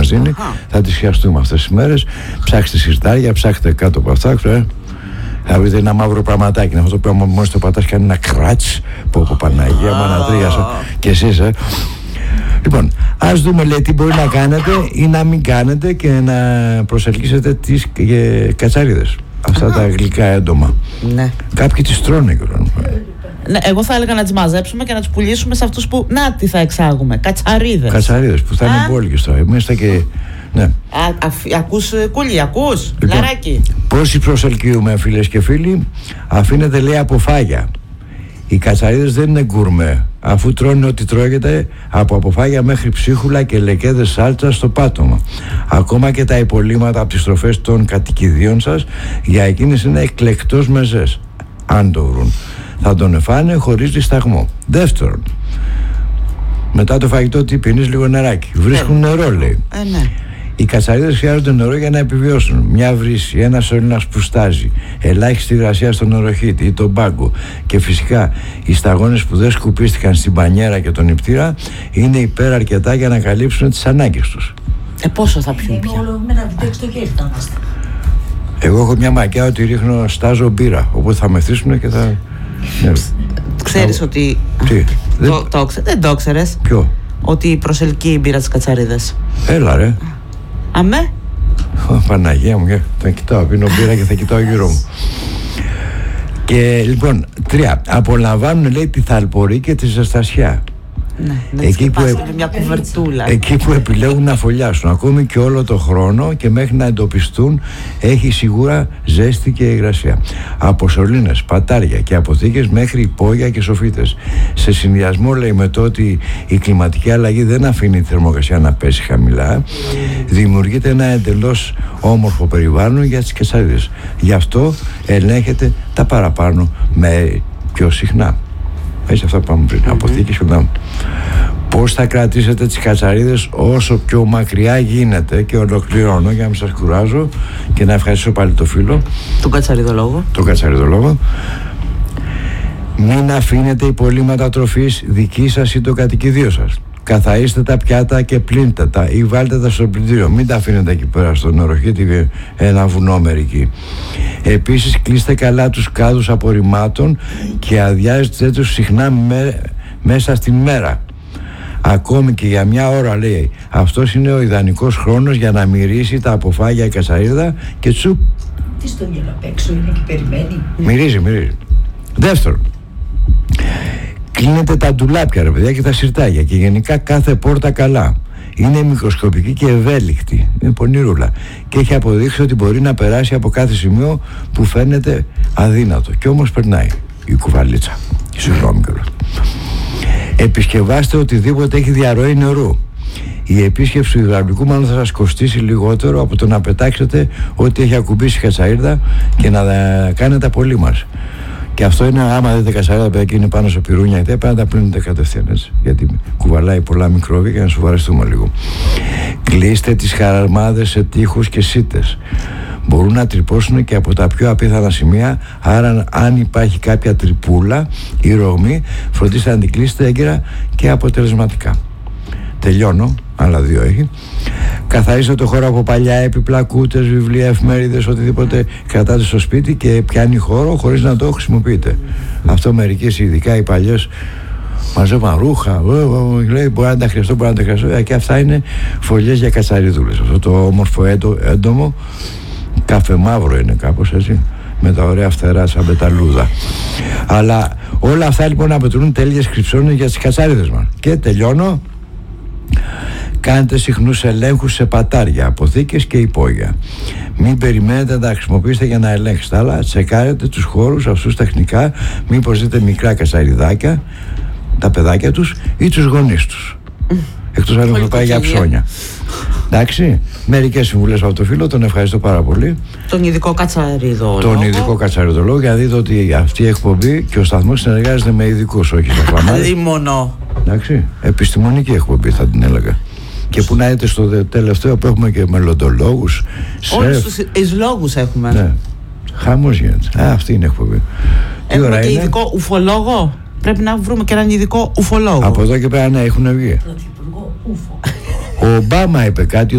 μας δίνει. Θα τις χειαστούμε αυτές τις μέρες. Ψάξτε σιρτάρια, ψάξτε κάτω από αυτά. Θα βρείτε ένα μαύρο πραγματάκι. Αυτό το οποίο μόλις το πατάς κάνει ένα κράτς. Πω Παναγία, μανατρίασα. Και εσείς, Λοιπόν, ας δούμε, λέει, τι μπορεί να κάνετε ή να μην κάνετε και να προσελκύσετε τις κατσαρίδες. Αυτά τα γλυκά έντομα. Ναι. Κάποιοι τις τρώνε και ναι, εγώ θα έλεγα να τις μαζέψουμε και να τις πουλήσουμε σε αυτούς που. Να, τι θα εξάγουμε. Κατσαρίδες. Κατσαρίδες που θα είναι μπόλικες τώρα. Εμείς θα και. Ναι. Ακούς κούλι, ακούς. Λοιπόν, λαράκι. Πόσοι προσελκύουμε, φίλες και φίλοι, αφήνεται, λέει, αποφάγια. Οι κατσαρίδες δεν είναι γκουρμέ, αφού τρώνε ό,τι τρώγεται, από αποφάγια μέχρι ψίχουλα και λεκέδες σάλτσα στο πάτωμα. Ακόμα και τα υπολείμματα από τις τροφές των κατοικιδίων σας, για εκείνες είναι εκλεκτός μεζές. Αν το βρουν, θα τον εφάνε χωρίς δισταγμό. Δεύτερον, μετά το φαγητό τι πίνεις? Λίγο νεράκι. Βρίσκουν νερό, λέει. Ναι. Οι κατσαρίδες χρειάζονται νερό για να επιβιώσουν. Μια βρύση, ένα σωλήνας που στάζει, ελάχιστη υγρασία στον νεροχύτη ή τον πάγκο και φυσικά οι σταγόνες που δεν σκουπίστηκαν στην πανιέρα και τον νηπτήρα είναι υπεραρκετά για να καλύψουν τις ανάγκες τους. Πόσο θα πιούν πια? Εγώ έχω μια μακιά ότι ρίχνω, στάζω μπύρα, οπότε θα μεθύσουν και θα. Ναι. Ξέρεις ότι. Τι? Δεν το ξέρεις? Ποιο? Ότι προσελκύει η μπύρα τις κατσαρίδες. Έλα ρε. Αμέ. Παναγία μου, θα κοιτάω, πίνω μπύρα και θα κοιτάω γύρω μου. Και λοιπόν, 3. Απολαμβάνουν, λέει, τη θαλπορή και τη ζεστασιά. Ναι, μια κουβερτούλα. Εκεί που επιλέγουν να φωλιάσουν ακόμη και όλο το χρόνο και μέχρι να εντοπιστούν, έχει σίγουρα ζέστη και υγρασία. Από σωλήνες, πατάρια και αποθήκες μέχρι υπόγεια και σοφίτες. Σε συνδυασμό, λέει, με το ότι η κλιματική αλλαγή δεν αφήνει τη θερμοκρασία να πέσει χαμηλά, δημιουργείται ένα εντελώς όμορφο περιβάλλον για τις κατσαρίδες. Γι' αυτό ελέγχεται τα παραπάνω με πιο συχνά. Έτσι, αυτά που πάμε πριν. Αποθήκες και μετά. Πώς θα κρατήσετε τις κατσαρίδες όσο πιο μακριά γίνεται? Και ολοκληρώνω για να μην σας κουράζω και να ευχαριστήσω πάλι το φίλο. Τον κατσαριδολόγο. Μην αφήνετε υπολείμματα τροφής δική σας ή το κατοικιδίο σας. Καθαρίστε τα πιάτα και πλύντε τα ή βάλτε τα στο πλυντήριο. Μην τα αφήνετε εκεί πέρα στο νεροχύτη, ένα βουνό μερική. Επίσης, κλείστε καλά τους κάδους απορριμμάτων και αδειάζετε τους συχνά μέσα στη μέρα. Ακόμη και για μια ώρα, λέει. Αυτός είναι ο ιδανικός χρόνος για να μυρίσει τα αποφάγια η κατσαρίδα και τσουπ. Τι στον γέλο απ' έξω είναι και περιμένει? Μυρίζει. Δεύτερον, κλείνετε τα ντουλάπια, ρε παιδιά, και τα σιρτάρια και γενικά κάθε πόρτα καλά. Είναι μικροσκοπική και ευέλικτη. Είναι πονηρούλα. Και έχει αποδείξει ότι μπορεί να περάσει από κάθε σημείο που φαίνεται αδύνατο. Και όμως περνάει η κουβαλίτσα. Συγγνώμη κιόλας. Επισκευάστε οτιδήποτε έχει διαρροή νερού. Η επίσκεψη του υδραυλικού μάλλον θα σας κοστίσει λιγότερο από το να πετάξετε ό,τι έχει ακουμπήσει η κατσαρίδα και να κάνετε απολύμας. Και αυτό είναι, άμα δείτε κατσαρίδα, παιδιά, και είναι πάνω σε πυρούνια, γιατί πρέπει να τα πλύνετε κατευθείαν, έτσι. Γιατί κουβαλάει πολλά μικρόβια και να σοβαρευτούμε λίγο. Κλείστε τις χαραμάδες σε τοίχους και σίτες. Μπορούν να τρυπώσουν και από τα πιο απίθανα σημεία, άρα αν υπάρχει κάποια τρυπούλα ή ρογμή, φροντίστε να την κλείσετε έγκαιρα και αποτελεσματικά. Τελειώνω, άλλα 2 έχει. Καθαρίστε το χώρο από παλιά έπιπλα, κούτες, βιβλία, εφημερίδες, οτιδήποτε κρατάτε στο σπίτι και πιάνει χώρο χωρίς να το χρησιμοποιείτε. Αυτό μερικές, ειδικά οι παλιές, μαζεύαν ρούχα, λέει, μπορεί να τα χρειαστώ, μπορεί να τα χρειαστώ, και αυτά είναι φωλιές για κατσαριδούλες. Αυτό το όμορφο έντομο, καφεμαύρο είναι κάπως έτσι, με τα ωραία φτερά σαν πεταλούδα. Αλλά όλα αυτά λοιπόν αποτελούν τέλειες κρυψώνες για τις κατσαρίδες μας. Και τελειώνω. Κάντε συχνούς ελέγχους σε πατάρια, αποθήκες και υπόγεια. Μην περιμένετε να τα χρησιμοποιήσετε για να ελέγξετε, αλλά τσεκάρετε τους χώρους αυτούς τεχνικά, μήπως δείτε μικρά κατσαριδάκια, τα παιδάκια τους ή τους γονείς τους. Εκτός αν έχουν πάει για ψώνια. Εντάξει, μερικές συμβουλές από το φίλο, τον ευχαριστώ πάρα πολύ. Τον ειδικό κατσαριδολόγο. Τον ειδικό κατσαριδολόγο, για να δείτε ότι αυτή η εκπομπή και ο σταθμός συνεργάζεται με ειδικούς, όχι στα κλαμάρια. Αλίμονο. Εντάξει, επιστημονική εκπομπή θα την έλεγα. Και που να είτε στο τελευταίο που έχουμε και μελλοντολόγους. Όλους τους εισλόγους έχουμε. Ναι, χαμός γίνεται. Αυτή είναι η εκπομπή. Έχουμε και ειδικό ουφολόγο. Πρέπει να βρούμε και έναν ειδικό ουφολόγο. Από εδώ και πέρα, ναι, έχουν βγει. Ο Ομπάμα είπε κάτι